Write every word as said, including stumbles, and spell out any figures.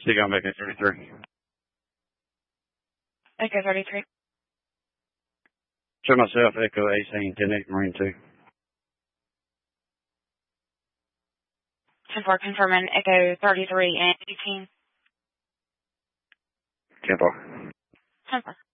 Stick on back at thirty-three. Echo thirty-three. Show myself, Echo eighteen, ten eight, Marine two. ten four, confirming Echo thirty-three and eighteen. ten four. ten four.